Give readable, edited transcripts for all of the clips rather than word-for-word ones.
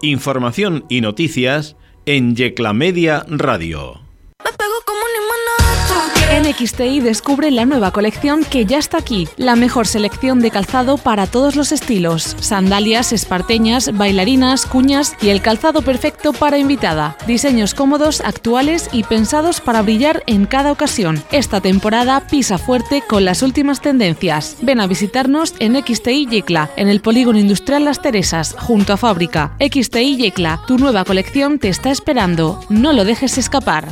información y noticias en Yecla Media Radio. En XTI descubre la nueva colección que ya está aquí. La mejor selección de calzado para todos los estilos. Sandalias, esparteñas, bailarinas, cuñas y el calzado perfecto para invitada. Diseños cómodos, actuales y pensados para brillar en cada ocasión. Esta temporada pisa fuerte con las últimas tendencias. Ven a visitarnos en XTI Yecla, en el Polígono Industrial Las Teresas, junto a Fábrica. XTI Yecla, tu nueva colección te está esperando. No lo dejes escapar.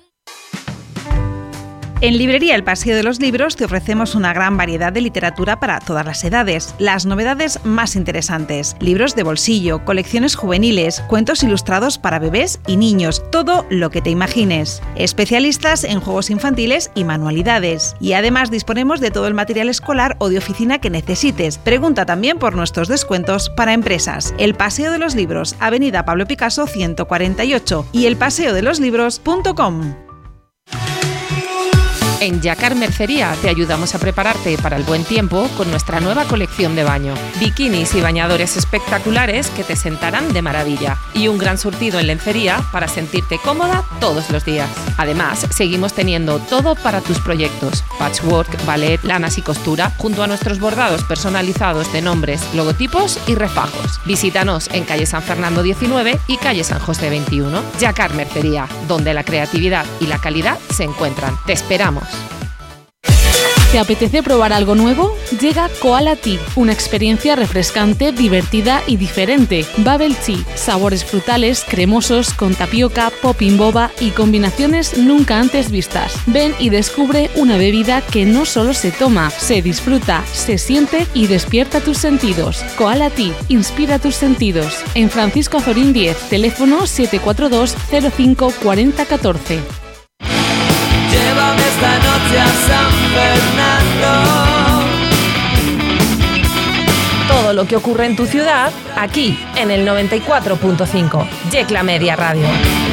En Librería El Paseo de los Libros te ofrecemos una gran variedad de literatura para todas las edades, las novedades más interesantes, libros de bolsillo, colecciones juveniles, cuentos ilustrados para bebés y niños, todo lo que te imagines. Especialistas en juegos infantiles y manualidades. Y además disponemos de todo el material escolar o de oficina que necesites. Pregunta también por nuestros descuentos para empresas. El Paseo de los Libros, Avenida Pablo Picasso 148 y elpaseodeloslibros.com. En Jacquard Mercería te ayudamos a prepararte para el buen tiempo con nuestra nueva colección de baño. Bikinis y bañadores espectaculares que te sentarán de maravilla. Y un gran surtido en lencería para sentirte cómoda todos los días. Además, seguimos teniendo todo para tus proyectos. Patchwork, ballet, lanas y costura, junto a nuestros bordados personalizados de nombres, logotipos y refajos. Visítanos en calle San Fernando 19 y calle San José 21. Jacquard Mercería, donde la creatividad y la calidad se encuentran. Te esperamos. ¿Te apetece probar algo nuevo? Llega Koala Tea, una experiencia refrescante, divertida y diferente. Bubble Tea, sabores frutales, cremosos, con tapioca, popping boba y combinaciones nunca antes vistas. Ven y descubre una bebida que no solo se toma, se disfruta, se siente y despierta tus sentidos. Koala Tea, inspira tus sentidos. En Francisco Azorín 10, teléfono 742 05 40 14. Llévame esta noche a San Fernando. Todo lo que ocurre en tu ciudad, aquí, en el 94.5. Yecla Media Radio.